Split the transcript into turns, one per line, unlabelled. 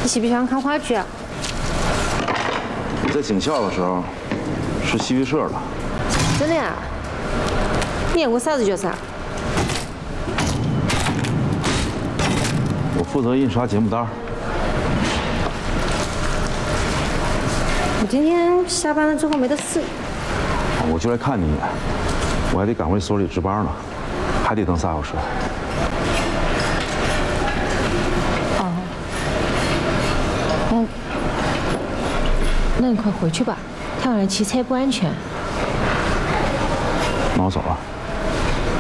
你喜不喜欢看话剧啊？
我在警校的时候是戏剧社的。
真的呀？你演过啥子角色啊？
我负责印刷节目单。
我今天下班了之后没得事。
我就来看你一眼，我还得赶回所里值班呢，还得等3小时。
那你快回去吧，太晚了骑车不安全。
那我走了。